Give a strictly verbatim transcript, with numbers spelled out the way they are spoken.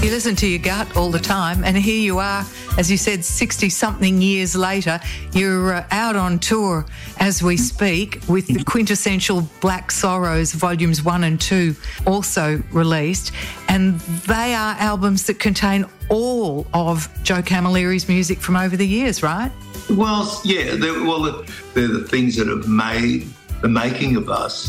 You listen to your gut all the time, and here you are, as you said, sixty-something years later. You're uh, out on tour as we speak with the Quintessential Black Sorrows Volumes one and two also released, and they are albums that contain all of Joe Camilleri's music from over the years, right? Well, yeah, they're, well, they're the things that have made the making of us.